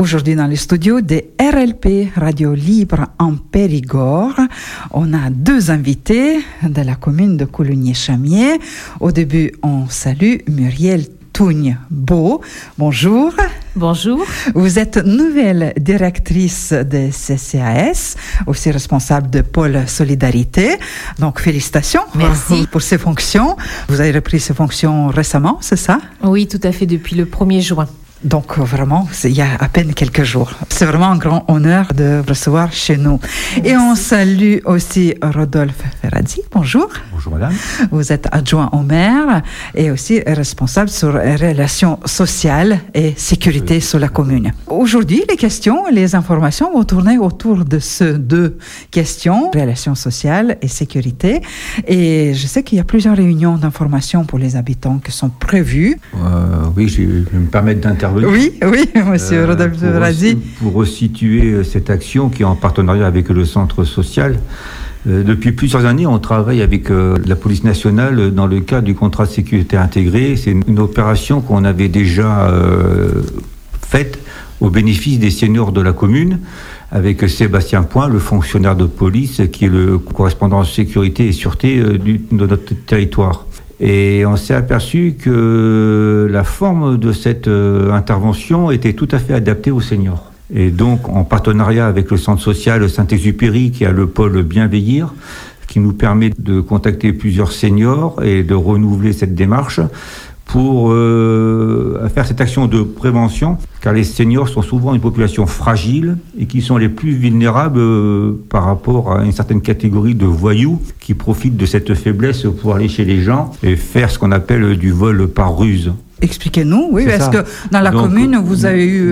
Aujourd'hui dans les studios de RLP, Radio Libre en Périgord, on a deux invités de la commune de Coulugny-Chamiers. Au début, on salue Muriel Tougne-Beau. Bonjour. Bonjour. Vous êtes nouvelle directrice de CCAS, aussi responsable de Pôle Solidarité. Donc, félicitations. Merci. Pour ces fonctions. Vous avez repris ces fonctions récemment, c'est ça? Oui, tout à fait, depuis le 1er juin. Donc vraiment, il y a à peine quelques jours. C'est vraiment un grand honneur de vous recevoir chez nous. Merci. Et on salue aussi Rodolphe Ferrazzi. Bonjour. Bonjour madame. Vous êtes adjoint au maire et aussi responsable sur les relations sociales et sécurité sur la commune. Aujourd'hui, les questions et les informations vont tourner autour de ces deux questions, relations sociales et sécurité. Et je sais qu'il y a plusieurs réunions d'information pour les habitants qui sont prévues. Oui, je vais me permettre d'intervenir. Oui, monsieur Rodolphe Ferrazzi. Pour resituer cette action qui est en partenariat avec le centre social. Depuis plusieurs années, on travaille avec la police nationale dans le cadre du contrat de sécurité intégré. C'est une opération qu'on avait déjà faite au bénéfice des seniors de la commune, avec Sébastien Point, le fonctionnaire de police, qui est le correspondant sécurité et sûreté de notre territoire. Et on s'est aperçu que la forme de cette intervention était tout à fait adaptée aux seniors. Et donc, en partenariat avec le centre social Saint-Exupéry, qui a le pôle Bienveillir, qui nous permet de contacter plusieurs seniors et de renouveler cette démarche pour faire cette action de prévention, car les seniors sont souvent une population fragile et qui sont les plus vulnérables par rapport à une certaine catégorie de voyous qui profitent de cette faiblesse pour aller chez les gens et faire ce qu'on appelle du vol par ruse. Expliquez-nous, oui, est-ce que dans la commune, vous avez eu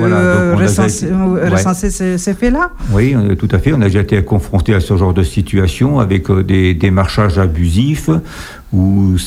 recensé ces faits-là? Oui, tout à fait. On a déjà été confronté à ce genre de situation avec des démarchages abusifs où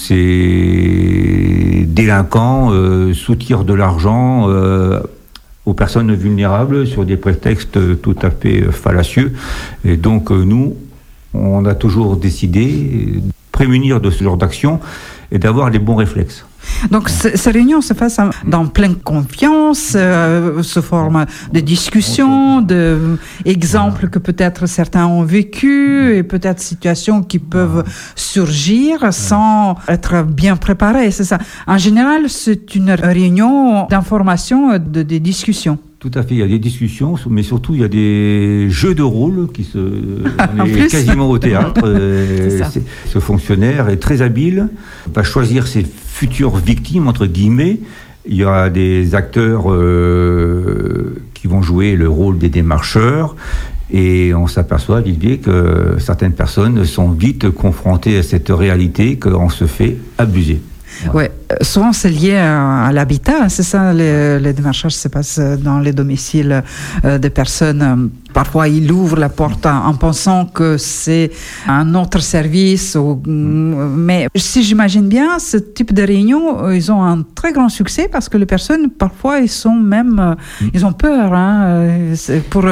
ces délinquants soutirent de l'argent aux personnes vulnérables sur des prétextes tout à fait fallacieux. Et donc, nous, on a toujours décidé de prémunir de ce genre d'action et d'avoir les bons réflexes. Donc, ces réunions se passent dans pleine confiance, sous forme de discussions, d'exemples que peut-être certains ont vécu et peut-être situations qui peuvent surgir sans être bien préparées, c'est ça. En général, c'est une réunion d'information, de discussions. Tout à fait, il y a des discussions, mais surtout il y a des jeux de rôle on est quasiment au théâtre. Ce fonctionnaire est très habile, va choisir ses futures victimes, entre guillemets. Il y a des acteurs qui vont jouer le rôle des démarcheurs. Et on s'aperçoit, Olivier, que certaines personnes sont vite confrontées à cette réalité qu'on se fait abuser. Oui, souvent c'est lié à l'habitat, c'est ça, les démarchages se passent dans les domiciles des personnes. Parfois, ils ouvrent la porte en pensant que c'est un autre service. Mais si j'imagine bien, ce type de réunion, ils ont un très grand succès parce que les personnes, parfois, ils ont peur. Pour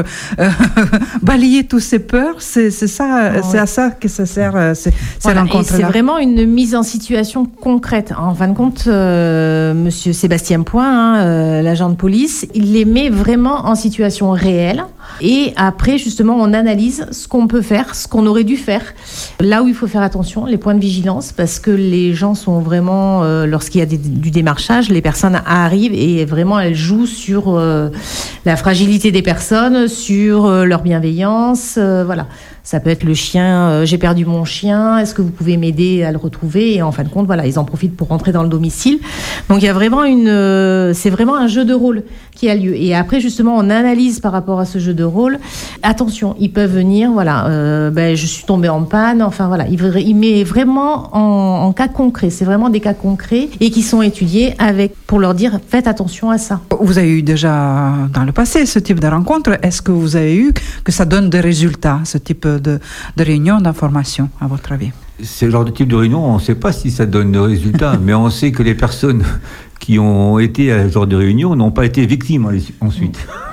balayer toutes ces peurs, c'est ça, c'est à ça que ça sert ces rencontres-là. Et c'est vraiment une mise en situation concrète. En fin de compte, monsieur Sébastien Point, l'agent de police, il les met vraiment en situation réelle. Et après, justement, on analyse ce qu'on peut faire, ce qu'on aurait dû faire. Là où il faut faire attention, les points de vigilance, parce que les gens sont vraiment, lorsqu'il y a du démarchage, les personnes arrivent et vraiment elles jouent sur la fragilité des personnes, sur leur bienveillance, voilà. Ça peut être le chien, j'ai perdu mon chien, est-ce que vous pouvez m'aider à le retrouver? Et en fin de compte, voilà, ils en profitent pour rentrer dans le domicile. Donc il y a vraiment c'est vraiment un jeu de rôle qui a lieu. Et après, justement, on analyse par rapport à ce jeu de rôle. Attention, ils peuvent venir, voilà, je suis tombée en panne, enfin voilà, il met vraiment en cas concret. C'est vraiment des cas concrets et qui sont étudiés pour leur dire, faites attention à ça. Vous avez eu déjà dans le passé ce type de rencontre. Est-ce que vous avez eu que ça donne des résultats, ce type de réunion d'information, à votre avis? C'est le genre de type de réunion, on ne sait pas si ça donne des résultats, mais on sait que les personnes qui ont été à ce genre de réunion n'ont pas été victimes ensuite.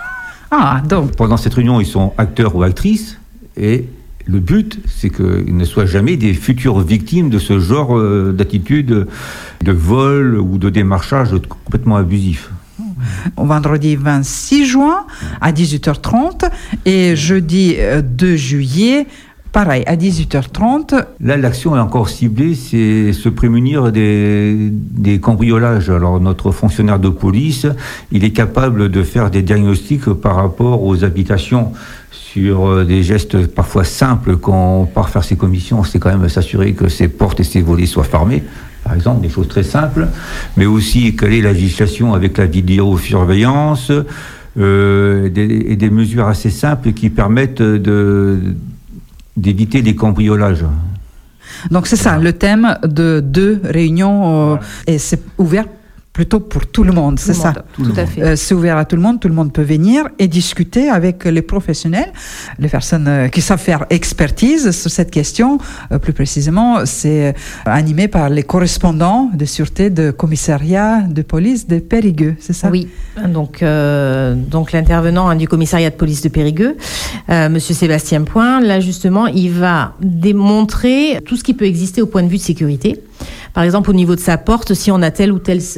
Donc pendant cette réunion, ils sont acteurs ou actrices, et le but, c'est qu'ils ne soient jamais des futures victimes de ce genre d'attitude de vol ou de démarchage complètement abusif. Vendredi 26 juin à 18h30 et jeudi 2 juillet, pareil, à 18h30. Là, l'action est encore ciblée, c'est se prémunir des cambriolages. Alors, notre fonctionnaire de police, il est capable de faire des diagnostics par rapport aux habitations sur des gestes parfois simples. Quand on part faire ses commissions, c'est quand même s'assurer que ses portes et ses volets soient fermés. Par exemple, des choses très simples, mais aussi quelle est la législation avec la vidéosurveillance, et des mesures assez simples qui permettent d'éviter les cambriolages. Donc c'est ça, le thème de 2 réunions, et c'est ouvert plutôt pour tout le monde, c'est ça. Tout à fait. C'est ouvert à tout le monde peut venir et discuter avec les professionnels, les personnes qui savent faire expertise sur cette question. Plus précisément, c'est animé par les correspondants de sûreté de commissariat de police de Périgueux, c'est ça? Oui, donc l'intervenant du commissariat de police de Périgueux, Monsieur Sébastien Point, là justement, il va démontrer tout ce qui peut exister au point de vue de sécurité. Par exemple, au niveau de sa porte, si on a tel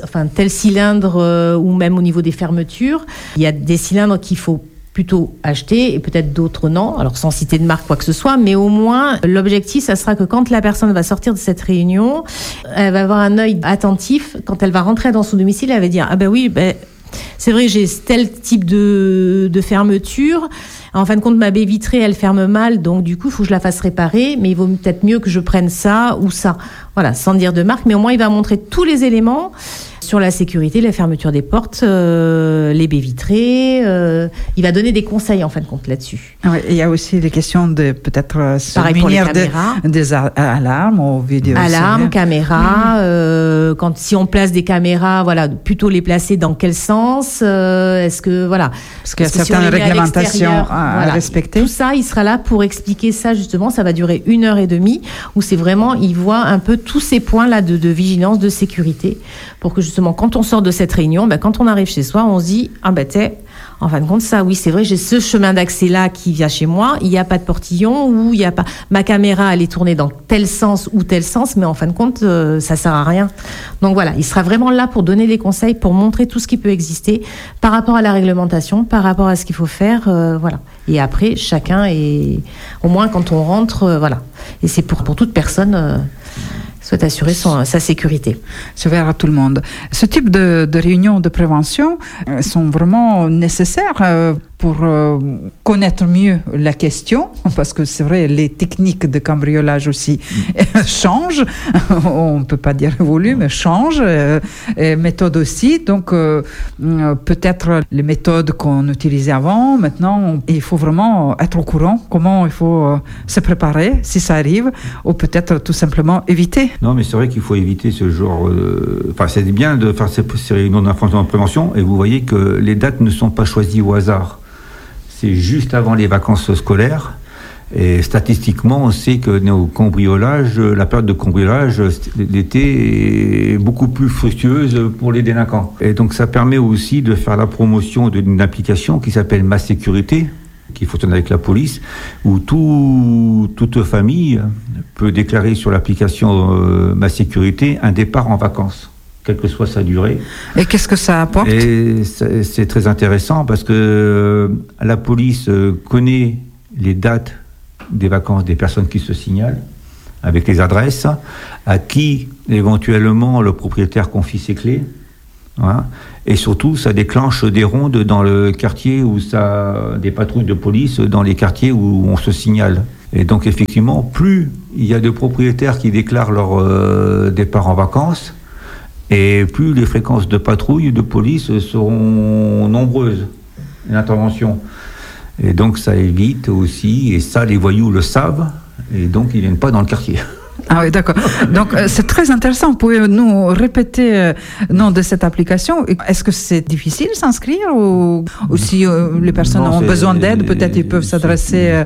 cylindre ou même au niveau des fermetures, il y a des cylindres qu'il faut plutôt acheter et peut-être d'autres non, alors sans citer de marque quoi que ce soit, mais au moins l'objectif, ça sera que quand la personne va sortir de cette réunion, elle va avoir un œil attentif. Quand elle va rentrer dans son domicile, elle va dire « Ah ben oui, c'est vrai, j'ai tel type de fermeture. En fin de compte, ma baie vitrée, elle ferme mal, donc du coup, il faut que je la fasse réparer, mais il vaut peut-être mieux que je prenne ça ou ça. » Voilà, sans dire de marque, mais au moins, il va montrer tous les éléments sur la sécurité, la fermeture des portes, les baies vitrées. Il va donner des conseils, en fin de compte, là-dessus. Oui, il y a aussi des questions de peut-être se munir des alarmes ou vidéos. Alarmes, caméras. Si on place des caméras, voilà, plutôt les placer dans quel sens? Est-ce que, voilà. Parce qu'il y a certaines réglementations à respecter. Tout ça, il sera là pour expliquer ça, justement. Ça va durer 1h30, où c'est vraiment, il voit un peu tous ces points-là de vigilance, de sécurité, pour que justement, quand on sort de cette réunion, quand on arrive chez soi, on se dit, en fin de compte, ça, oui, c'est vrai, j'ai ce chemin d'accès-là qui vient chez moi, il n'y a pas de portillon, ou il n'y a pas, ma caméra, elle est tournée dans tel sens ou tel sens, mais en fin de compte, ça sert à rien. Donc voilà, il sera vraiment là pour donner des conseils, pour montrer tout ce qui peut exister par rapport à la réglementation, par rapport à ce qu'il faut faire, voilà. Et après, chacun est, au moins quand on rentre, voilà. Et c'est pour toute personne, souhaite assurer sa sécurité. C'est ouvert à tout le monde. Ce type de réunions de prévention sont vraiment nécessaires pour connaître mieux la question, parce que c'est vrai, les techniques de cambriolage aussi changent, on ne peut pas dire évoluent, mais changent, et méthodes aussi, donc peut-être les méthodes qu'on utilisait avant, maintenant, il faut vraiment être au courant, comment il faut se préparer si ça arrive, ou peut-être tout simplement éviter. Non, mais c'est vrai qu'il faut éviter ce genre... c'est bien de faire ces réunions d'information et de prévention, et vous voyez que les dates ne sont pas choisies au hasard. C'est juste avant les vacances scolaires. Et statistiquement, on sait que la période de cambriolage l'été est beaucoup plus fructueuse pour les délinquants. Et donc ça permet aussi de faire la promotion d'une application qui s'appelle Ma Sécurité, qui fonctionne avec la police, où toute famille peut déclarer sur l'application Ma Sécurité un départ en vacances, quelle que soit sa durée. Et qu'est-ce que ça apporte? Et c'est très intéressant parce que la police connaît les dates des vacances des personnes qui se signalent, avec les adresses, à qui éventuellement le propriétaire confie ses clés. Voilà. Et surtout, ça déclenche des rondes dans le quartier des patrouilles de police dans les quartiers où on se signale. Et donc effectivement, plus il y a de propriétaires qui déclarent leur départ en vacances, et plus les fréquences de patrouille de police seront nombreuses, l'intervention. Et donc ça évite aussi, et ça les voyous le savent, et donc ils ne viennent pas dans le quartier. Ah oui, d'accord. Donc, c'est très intéressant. Pouvez-nous répéter le nom de cette application? Est-ce que c'est difficile de s'inscrire ou si les personnes ont besoin d'aide, peut-être ils peuvent s'adresser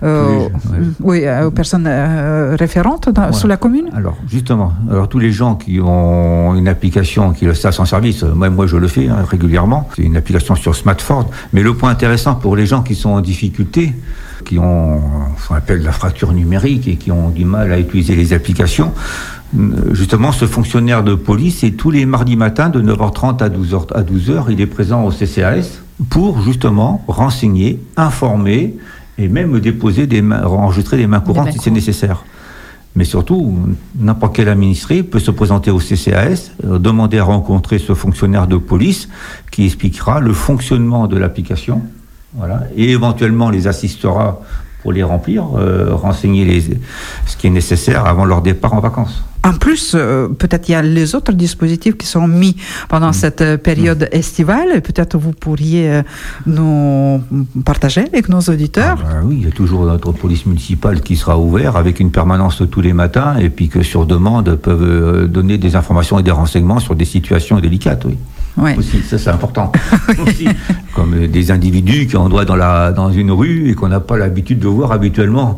aux personnes référentes sur la commune? Alors, justement, tous les gens qui ont une application, qui le savent sans service, moi je le fais régulièrement, c'est une application sur smartphone, mais le point intéressant pour les gens qui sont en difficulté, qui ont ce qu'on appelle la fracture numérique et qui ont du mal à utiliser les applications, justement ce fonctionnaire de police, et tous les mardis matins de 9h30 à 12h, il est présent au CCAS, pour justement renseigner, informer et même enregistrer des mains courantes si c'est nécessaire. Mais surtout, n'importe quel administré peut se présenter au CCAS, demander à rencontrer ce fonctionnaire de police qui expliquera le fonctionnement de l'application, voilà, et éventuellement les assistera pour les remplir, renseigner ce qui est nécessaire avant leur départ en vacances. En plus, peut-être il y a les autres dispositifs qui sont mis pendant cette période estivale. Peut-être vous pourriez nous partager avec nos auditeurs. Oui, il y a toujours notre police municipale qui sera ouverte avec une permanence tous les matins et puis que sur demande peuvent donner des informations et des renseignements sur des situations délicates. Oui. Ouais. Aussi, ça c'est important. Aussi, comme des individus qui ont droit dans une rue et qu'on n'a pas l'habitude de voir habituellement.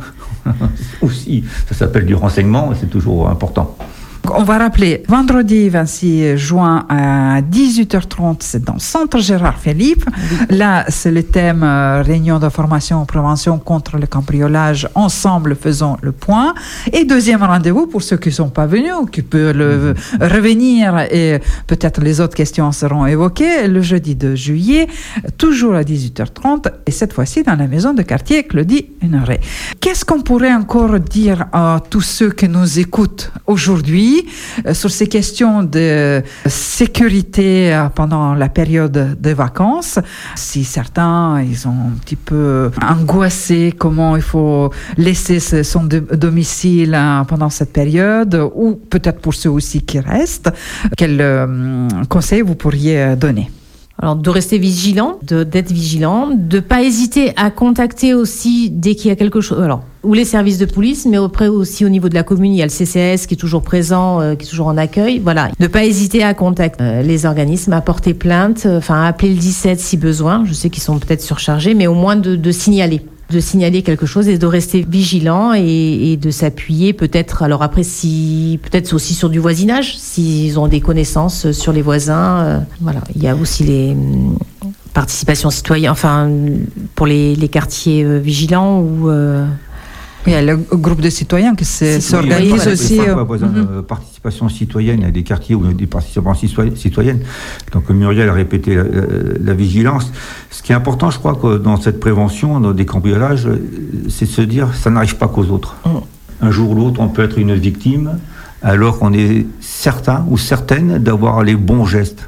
Aussi, ça s'appelle du renseignement et c'est toujours important. On va rappeler, vendredi 26 juin à 18h30, c'est dans le centre Gérard Philippe. Oui. Là, c'est le thème réunion d'information et prévention contre le cambriolage. Ensemble, faisons le point. Et deuxième rendez-vous pour ceux qui ne sont pas venus ou qui peuvent revenir et peut-être les autres questions seront évoquées le jeudi 2 juillet, toujours à 18h30 et cette fois-ci dans la maison de quartier Claudie Hunneret. Qu'est-ce qu'on pourrait encore dire à tous ceux qui nous écoutent aujourd'hui sur ces questions de sécurité pendant la période de vacances? Si certains, ils ont un petit peu angoissé comment il faut laisser son domicile pendant cette période, ou peut-être pour ceux aussi qui restent, quels conseils vous pourriez donner? Alors, de rester vigilant, d'être vigilant, de pas hésiter à contacter aussi dès qu'il y a quelque chose. Alors, ou les services de police, mais après aussi au niveau de la commune, il y a le CCAS qui est toujours présent, qui est toujours en accueil. Voilà. Ne pas hésiter à contacter les organismes, à porter plainte, à appeler le 17 si besoin. Je sais qu'ils sont peut-être surchargés, mais au moins de signaler. De signaler quelque chose et de rester vigilant et de s'appuyer peut-être, alors après peut-être aussi sur du voisinage, s'ils ont des connaissances sur les voisins. Voilà, il y a aussi les participations citoyennes, pour les quartiers vigilants ou... Il y a le groupe de citoyens qui s'organise aussi. Participation citoyenne, il y a des quartiers où il y a des participations citoyennes. Donc Muriel a répété la vigilance. Ce qui est important, je crois, que dans cette prévention des cambriolages, c'est de se dire ça n'arrive pas qu'aux autres. Un jour ou l'autre, on peut être une victime, alors qu'on est certain ou certaine d'avoir les bons gestes.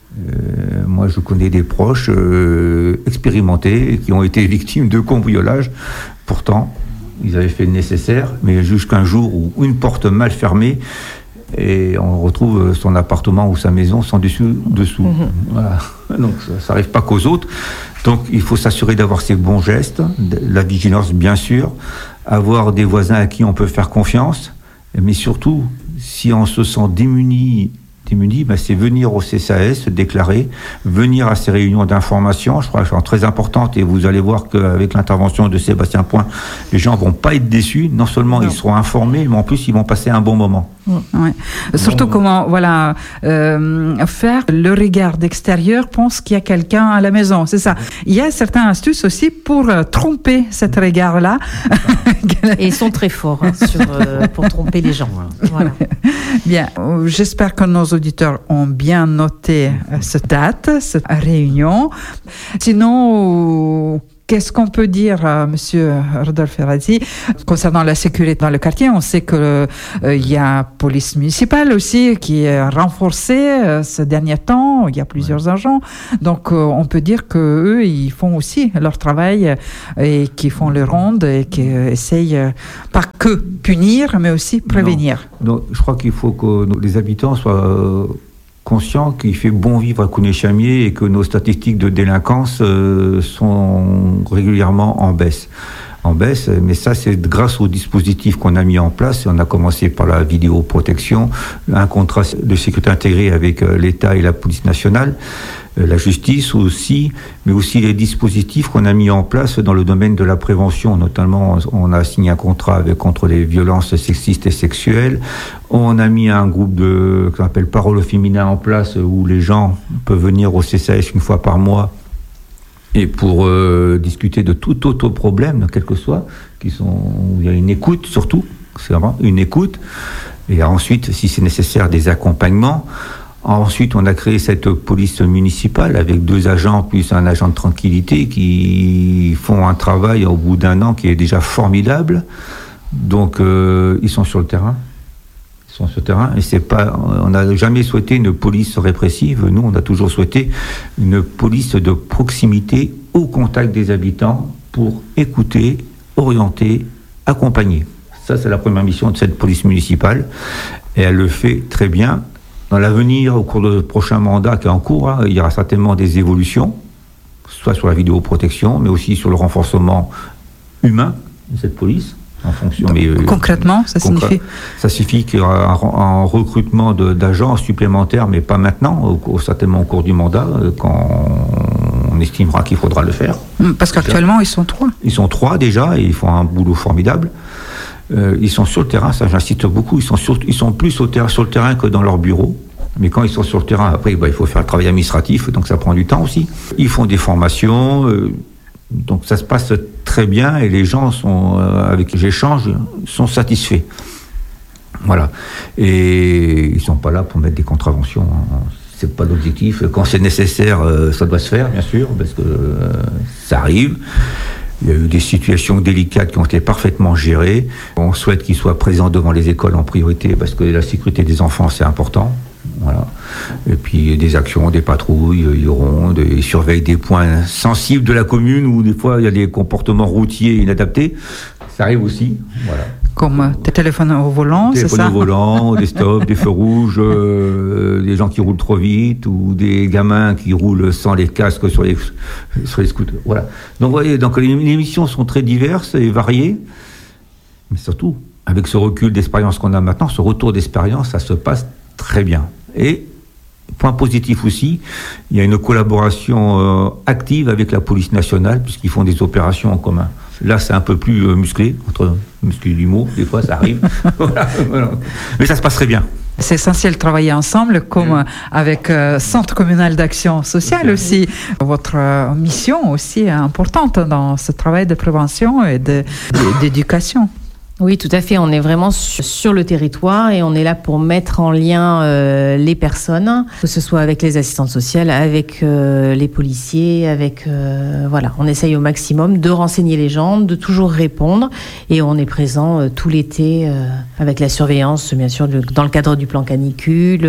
Moi, je connais des proches expérimentés qui ont été victimes de cambriolages. Pourtant, ils avaient fait le nécessaire, mais jusqu'un jour où une porte mal fermée et on retrouve son appartement ou sa maison sans dessous. Voilà. Donc ça n'arrive pas qu'aux autres. Donc il faut s'assurer d'avoir ces bons gestes, la vigilance bien sûr, avoir des voisins à qui on peut faire confiance, mais surtout, si on se sent démuni, c'est venir au CCAS, se déclarer, venir à ces réunions d'information, je crois qu'elles sont très importantes et vous allez voir qu'avec l'intervention de Sébastien Point, les gens ne vont pas être déçus, non seulement ils seront informés, mais en plus ils vont passer un bon moment. Ouais. Surtout comment faire le regard d'extérieur pense qu'il y a quelqu'un à la maison, c'est ça. Il y a certaines astuces aussi pour tromper cet regard-là. Et ils sont très forts pour tromper les gens. Voilà. Bien, j'espère que nos auditeurs ont bien noté cette date, cette réunion. Sinon, qu'est-ce qu'on peut dire, Monsieur Rodolphe Ferrazzi, concernant la sécurité dans le quartier? On sait que il y a police municipale aussi qui est renforcée ces derniers temps. Il y a plusieurs agents, donc on peut dire que eux, ils font aussi leur travail et qui font le ronde et qui essayent pas que punir, mais aussi prévenir. Non, je crois qu'il faut que les habitants soient conscients qu'il fait bon vivre à Couney-Chamiers et que nos statistiques de délinquance sont régulièrement en baisse, mais ça c'est grâce au dispositif qu'on a mis en place. On a commencé par la vidéoprotection, un contrat de sécurité intégré avec l'État et la police nationale, la justice aussi, mais aussi les dispositifs qu'on a mis en place dans le domaine de la prévention. Notamment, on a signé un contrat contre les violences sexistes et sexuelles. On a mis un groupe qu'on appelle Parole au féminin en place, où les gens peuvent venir au CCAS une fois par mois et pour discuter de tout autre problème, quel que soit, où il y a une écoute surtout, c'est vraiment une écoute, et ensuite, si c'est nécessaire, des accompagnements. Ensuite, on a créé cette police municipale avec 2 agents plus un agent de tranquillité qui font un travail au bout d'1 an qui est déjà formidable. Donc, ils sont sur le terrain. Et c'est pas, on n'a jamais souhaité une police répressive. Nous, on a toujours souhaité une police de proximité au contact des habitants pour écouter, orienter, accompagner. Ça, c'est la première mission de cette police municipale. Et elle le fait très bien. Dans l'avenir, au cours du prochain mandat qui est en cours, il y aura certainement des évolutions, soit sur la vidéoprotection, mais aussi sur le renforcement humain de cette police. En fonction, concrètement, ça signifie Ça signifie qu'il y aura un recrutement d'agents supplémentaires, mais pas maintenant, certainement au cours du mandat, quand on estimera qu'il faudra le faire. Parce qu'actuellement, ils sont 3. Ils sont 3 déjà, et ils font un boulot formidable. Ils sont sur le terrain, ça j'insiste beaucoup, ils sont plus sur le terrain que dans leur bureau. Mais quand ils sont sur le terrain, après, il faut faire le travail administratif, donc ça prend du temps aussi. Ils font des formations... Donc ça se passe très bien et les gens avec qui j'échange sont satisfaits. Voilà. Et ils ne sont pas là pour mettre des contraventions. C'est pas l'objectif. Quand c'est nécessaire, ça doit se faire, bien sûr, parce que ça arrive. Il y a eu des situations délicates qui ont été parfaitement gérées. On souhaite qu'ils soient présents devant les écoles en priorité parce que la sécurité des enfants, c'est important. Voilà. Et puis des actions, des patrouilles, ils surveillent des points sensibles de la commune où des fois il y a des comportements routiers inadaptés. Ça arrive aussi. Voilà. Comme des téléphones au volant, c'est ça ? Téléphones au volant, des stops, des feux rouges, des gens qui roulent trop vite ou des gamins qui roulent sans les casques sur les scooters. Voilà. Donc vous voyez, les missions sont très diverses et variées, mais surtout avec ce recul d'expérience qu'on a maintenant, ce retour d'expérience, ça se passe très bien. Et, point positif aussi, il y a une collaboration active avec la police nationale, puisqu'ils font des opérations en commun. Là, c'est un peu plus musclé, entre musclé et l'humour, des fois, ça arrive. Voilà. Mais ça se passe très bien. C'est essentiel de travailler ensemble, comme avec Centre communal d'action sociale aussi. Votre mission aussi est importante dans ce travail de prévention et d'éducation. Oui, tout à fait. On est vraiment sur le territoire et on est là pour mettre en lien les personnes, que ce soit avec les assistantes sociales, avec les policiers, voilà. On essaye au maximum de renseigner les gens, de toujours répondre et on est présent tout l'été avec la surveillance, bien sûr, dans le cadre du plan canicule.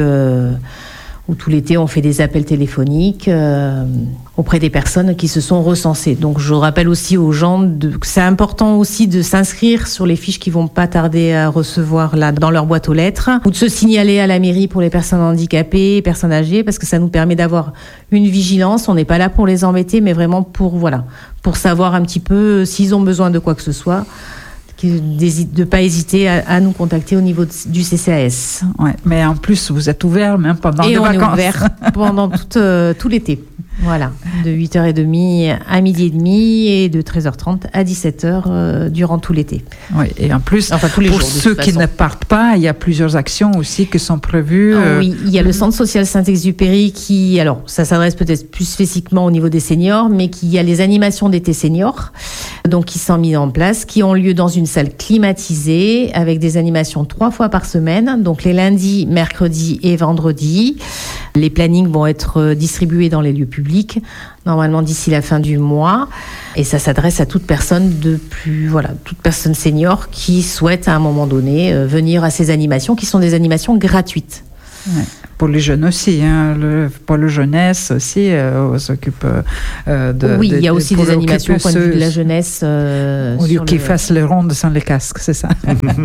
Où tout l'été on fait des appels téléphoniques auprès des personnes qui se sont recensées. Donc je rappelle aussi aux gens que c'est important aussi de s'inscrire sur les fiches qui vont pas tarder à recevoir là dans leur boîte aux lettres, ou de se signaler à la mairie pour les personnes handicapées, personnes âgées, parce que ça nous permet d'avoir une vigilance. On n'est pas là pour les embêter, mais vraiment pour savoir un petit peu s'ils ont besoin de quoi que ce soit. De ne pas hésiter à nous contacter au niveau du CCAS. Ouais, mais en plus, vous êtes ouvert même pendant les vacances. Et on est ouvert pendant tout l'été. Voilà, de 8h30 à 12h30 et de 13h30 à 17h durant tout l'été. Oui, et en plus, tous les pour jours, ceux qui ne partent pas, il y a plusieurs actions aussi qui sont prévues. Oui, il y a le Centre social Saint-Exupéry qui, alors ça s'adresse peut-être plus spécifiquement au niveau des seniors, mais qui y a les animations d'été seniors, donc qui sont mises en place, qui ont lieu dans une salle climatisée avec des animations 3 fois par semaine, donc les lundis, mercredis et vendredis. Les plannings vont être distribués dans les lieux publics, normalement d'ici la fin du mois. Et ça s'adresse à toute personne toute personne senior qui souhaite à un moment donné venir à ces animations, qui sont des animations gratuites. Ouais. Pour les jeunes aussi, pour la jeunesse aussi, on s'occupe de... Oui, il y a aussi des animations au point de vue de la jeunesse. Au lieu qu'ils fassent les rondes sans les casques, c'est ça.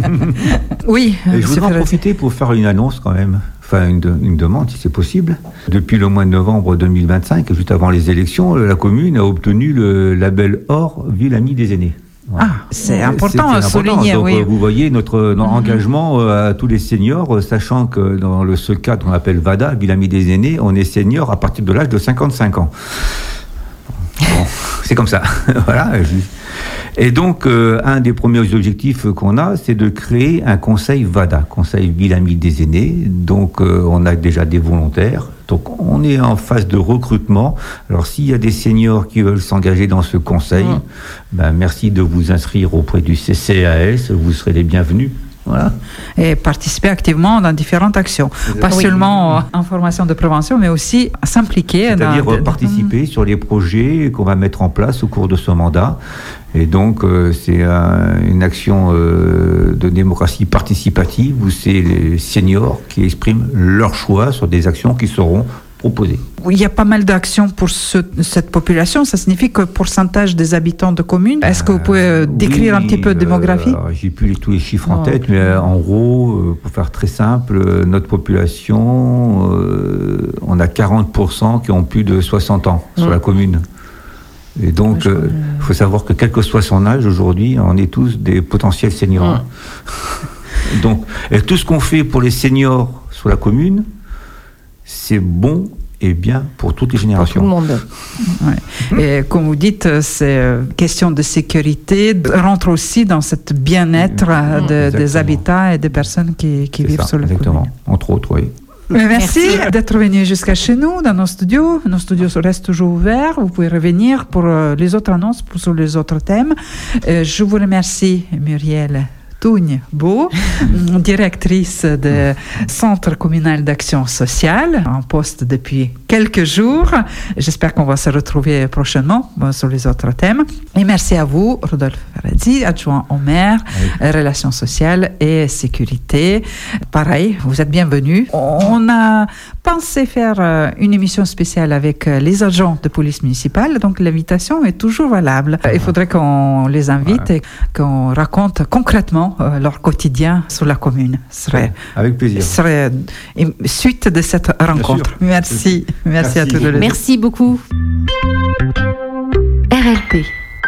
Oui. Et je voudrais en profiter pour faire une annonce quand même. Enfin, une demande, si c'est possible. Depuis le mois de novembre 2025, juste avant les élections, la commune a obtenu le label Or Ville Amie des Aînés. Voilà. Ah, c'est important à souligner. Donc, oui. vous voyez notre engagement à tous les seniors, sachant que dans ce cadre qu'on appelle VADA, Ville Amie des Aînés, on est senior à partir de l'âge de 55 ans. Bon, c'est comme ça. Voilà. Et donc, un des premiers objectifs qu'on a, c'est de créer un conseil VADA, Conseil Ville Amie des Aînés. Donc, on a déjà des volontaires. Donc, on est en phase de recrutement. Alors, s'il y a des seniors qui veulent s'engager dans ce conseil, merci de vous inscrire auprès du CCAS. Vous serez les bienvenus. Voilà. Et participer activement dans différentes actions. Pas seulement en formation de prévention, mais aussi s'impliquer. C'est-à-dire participer sur les projets qu'on va mettre en place au cours de ce mandat. Et donc, c'est une action de démocratie participative où c'est les seniors qui expriment leur choix sur des actions qui seront proposées. Il y a pas mal d'actions pour cette population. Ça signifie que pourcentage des habitants de communes. Est-ce que vous pouvez décrire un petit peu de démographie? J'ai plus tous les chiffres en tête, mais en gros, pour faire très simple, notre population, on a 40% qui ont plus de 60 ans sur la commune. Et donc, il faut savoir que quel que soit son âge, aujourd'hui, on est tous des potentiels seniors. Donc, et tout ce qu'on fait pour les seniors sur la commune, c'est bon et bien pour toutes les générations. Pour tout le monde. Ouais. Et comme vous dites, c'est question de sécurité rentre aussi dans cette bien-être des habitats et des personnes qui vivent sur la commune. Entre autres, oui. Merci d'être venu jusqu'à chez nous, dans nos studios. Nos studios restent toujours ouverts. Vous pouvez revenir pour les autres annonces, sur les autres thèmes. Je vous remercie, Muriel Tougne-Beau, directrice du Centre communal d'action sociale, en poste depuis quelques jours. J'espère qu'on va se retrouver prochainement sur les autres thèmes. Et merci à vous, Rodolphe Faradzi, adjoint au maire, relations sociales et sécurité. Pareil, vous êtes bienvenus. On a pensé faire une émission spéciale avec les agents de police municipale, donc l'invitation est toujours valable. Il faudrait qu'on les invite et qu'on raconte concrètement leur quotidien sur la commune. Avec plaisir. Ce serait une suite de cette rencontre. Merci à tous les deux. Merci beaucoup. RLP.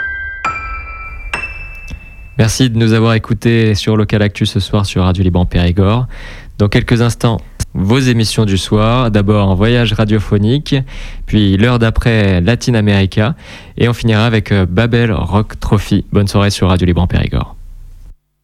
Merci de nous avoir écoutés sur Local Actu ce soir sur Radio Liban Périgord. Dans quelques instants, vos émissions du soir. D'abord un voyage radiophonique, puis l'heure d'après Latin America, et on finira avec Babel Rock Trophy. Bonne soirée sur Radio Liban Périgord.